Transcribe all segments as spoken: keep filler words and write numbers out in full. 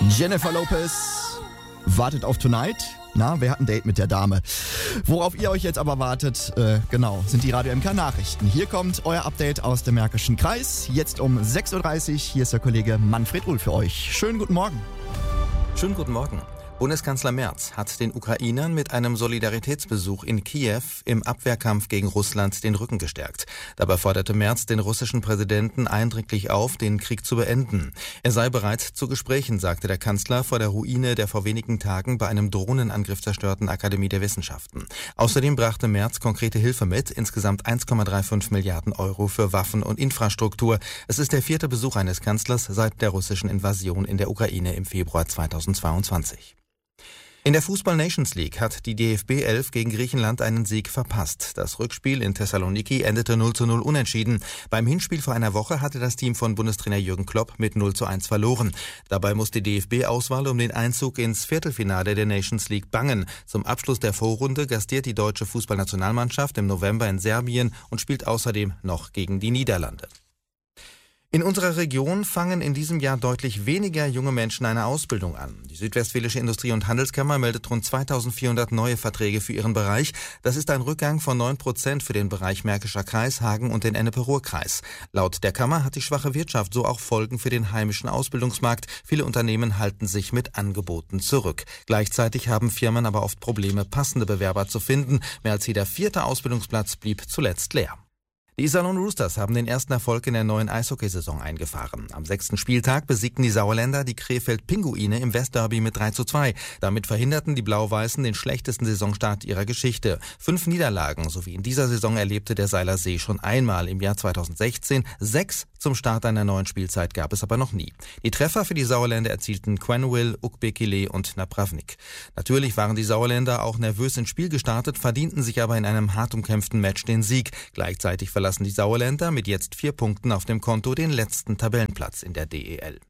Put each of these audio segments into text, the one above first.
Jennifer Lopez wartet auf Tonight. Na, wer hat ein Date mit der Dame? Worauf ihr euch jetzt aber wartet, äh, genau, sind die Radio M K Nachrichten. Hier kommt euer Update aus dem Märkischen Kreis. Jetzt um sechs Uhr dreißig. Hier ist der Kollege Manfred Ruhl für euch. Schönen guten Morgen. Schönen guten Morgen. Bundeskanzler Merz hat den Ukrainern mit einem Solidaritätsbesuch in Kiew im Abwehrkampf gegen Russland den Rücken gestärkt. Dabei forderte Merz den russischen Präsidenten eindringlich auf, den Krieg zu beenden. Er sei bereit zu Gesprächen, sagte der Kanzler vor der Ruine der vor wenigen Tagen bei einem Drohnenangriff zerstörten Akademie der Wissenschaften. Außerdem brachte Merz konkrete Hilfe mit, insgesamt eins Komma fünfunddreißig Milliarden Euro für Waffen und Infrastruktur. Es ist der vierte Besuch eines Kanzlers seit der russischen Invasion in der Ukraine im Februar zweitausendzweiundzwanzig. In der Fußball-Nations League hat die D F B elf gegen Griechenland einen Sieg verpasst. Das Rückspiel in Thessaloniki endete null zu null unentschieden. Beim Hinspiel vor einer Woche hatte das Team von Bundestrainer Jürgen Klopp mit null zu eins verloren. Dabei muss die D F B-Auswahl um den Einzug ins Viertelfinale der Nations League bangen. Zum Abschluss der Vorrunde gastiert die deutsche Fußballnationalmannschaft im November in Serbien und spielt außerdem noch gegen die Niederlande. In unserer Region fangen in diesem Jahr deutlich weniger junge Menschen eine Ausbildung an. Die Südwestfälische Industrie- und Handelskammer meldet rund zweitausendvierhundert neue Verträge für ihren Bereich. Das ist ein Rückgang von neun Prozent für den Bereich Märkischer Kreis, Hagen und den Ennepe-Ruhr-Kreis. Laut der Kammer hat die schwache Wirtschaft so auch Folgen für den heimischen Ausbildungsmarkt. Viele Unternehmen halten sich mit Angeboten zurück. Gleichzeitig haben Firmen aber oft Probleme, passende Bewerber zu finden. Mehr als jeder vierte Ausbildungsplatz blieb zuletzt leer. Die Iserlohn Roosters haben den ersten Erfolg in der neuen Eishockeysaison eingefahren. Am sechsten Spieltag besiegten die Sauerländer die Krefeld-Pinguine im Westderby mit drei zu zwei. Damit verhinderten die Blau-Weißen den schlechtesten Saisonstart ihrer Geschichte. Fünf Niederlagen, so wie in dieser Saison, erlebte der Seiler See schon einmal im Jahr zweitausendsechzehn. Sechs zum Start einer neuen Spielzeit gab es aber noch nie. Die Treffer für die Sauerländer erzielten Quenneville, Ukbekile und Napravnik. Natürlich waren die Sauerländer auch nervös ins Spiel gestartet, verdienten sich aber in einem hart umkämpften Match den Sieg. Gleichzeitig verlassen die Sauerländer mit jetzt vier Punkten auf dem Konto den letzten Tabellenplatz in der D E L.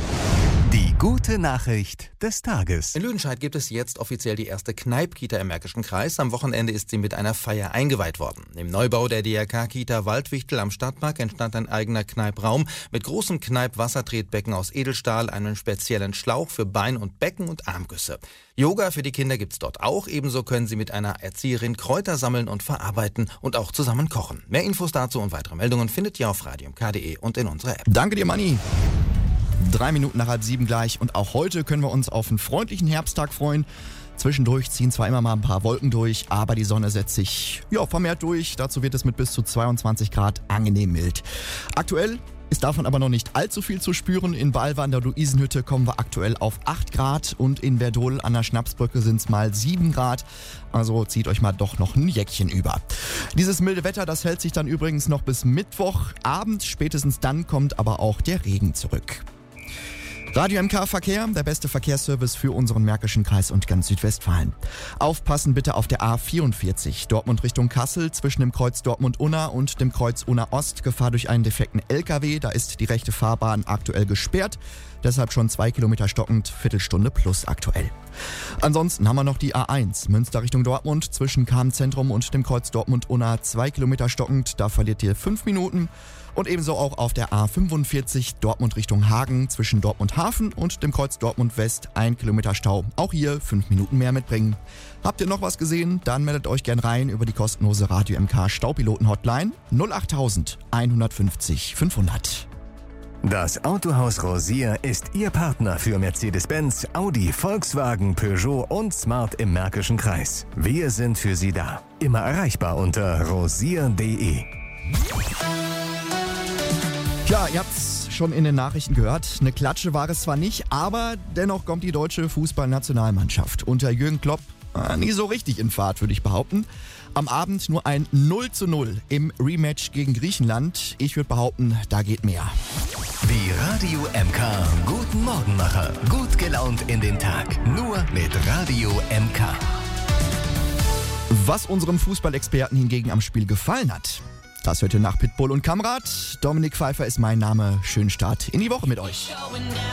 Die gute Nachricht des Tages. In Lüdenscheid gibt es jetzt offiziell die erste Kneip-Kita im Märkischen Kreis. Am Wochenende ist sie mit einer Feier eingeweiht worden. Im Neubau der D R K-Kita Waldwichtel am Stadtpark entstand ein eigener Kneipraum mit großem Kneip-Wassertretbecken aus Edelstahl, einem speziellen Schlauch für Bein- und Becken- und Armgüsse. Yoga für die Kinder gibt's dort auch. Ebenso können sie mit einer Erzieherin Kräuter sammeln und verarbeiten und auch zusammen kochen. Mehr Infos dazu und weitere Meldungen findet ihr auf radio m k punkt d e und in unserer App. Danke dir, Manni. Drei Minuten nach halb sieben gleich und auch heute können wir uns auf einen freundlichen Herbsttag freuen. Zwischendurch ziehen zwar immer mal ein paar Wolken durch, aber die Sonne setzt sich ja, vermehrt durch. Dazu wird es mit bis zu zweiundzwanzig Grad angenehm mild. Aktuell ist davon aber noch nicht allzu viel zu spüren. In Balve an der Luisenhütte kommen wir aktuell auf acht Grad und in Verdol an der Schnapsbrücke sind es mal sieben Grad. Also zieht euch mal doch noch ein Jäckchen über. Dieses milde Wetter, das hält sich dann übrigens noch bis Mittwochabend. Spätestens dann kommt aber auch der Regen zurück. Radio M K Verkehr, der beste Verkehrsservice für unseren Märkischen Kreis und ganz Südwestfalen. Aufpassen bitte auf der A vierundvierzig, Dortmund Richtung Kassel, zwischen dem Kreuz Dortmund-Unna und dem Kreuz Unna-Ost. Gefahr durch einen defekten L K W, da ist die rechte Fahrbahn aktuell gesperrt. Deshalb schon zwei Kilometer stockend, Viertelstunde plus aktuell. Ansonsten haben wir noch die A eins, Münster Richtung Dortmund, zwischen Kahn-Zentrum und dem Kreuz Dortmund-Unna, zwei Kilometer stockend, da verliert ihr fünf Minuten. Und ebenso auch auf der A fünfundvierzig, Dortmund Richtung Hagen, zwischen Dortmund Hafen und dem Kreuz Dortmund West, ein Kilometer Stau. Auch hier fünf Minuten mehr mitbringen. Habt ihr noch was gesehen? Dann meldet euch gern rein über die kostenlose Radio M K Staupiloten-Hotline null acht eins fünf null fünfhundert. Das Autohaus Rosier ist Ihr Partner für Mercedes-Benz, Audi, Volkswagen, Peugeot und Smart im Märkischen Kreis. Wir sind für Sie da. Immer erreichbar unter rosier punkt d e. Ja, ihr habt's schon in den Nachrichten gehört. Eine Klatsche war es zwar nicht, aber dennoch kommt die deutsche Fußballnationalmannschaft unter Jürgen Klopp äh, nie so richtig in Fahrt, würde ich behaupten. Am Abend nur ein null zu null im Rematch gegen Griechenland. Ich würde behaupten, da geht mehr. Die Radio M K Guten Morgenmacher. Gut gelaunt in den Tag. Nur mit Radio M K. Was unserem Fußballexperten hingegen am Spiel gefallen hat, das hört ihr nach Pitbull und Kamrat. Dominik Pfeiffer ist mein Name. Schönen Start in die Woche mit euch.